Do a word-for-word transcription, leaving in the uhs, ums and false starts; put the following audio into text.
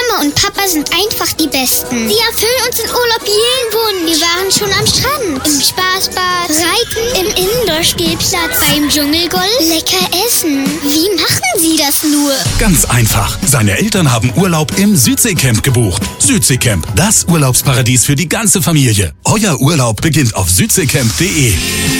Mama und Papa sind einfach die Besten. Sie erfüllen uns in Urlaub jeden Wunsch. Wir waren schon am Strand, im Spaßbad, reiten, im Indoor-Spielplatz, beim Dschungelgolf, lecker essen. Wie machen Sie das nur? Ganz einfach. Seine Eltern haben Urlaub im Südseecamp gebucht. Südseecamp, das Urlaubsparadies für die ganze Familie. Euer Urlaub beginnt auf südseecamp punkt de.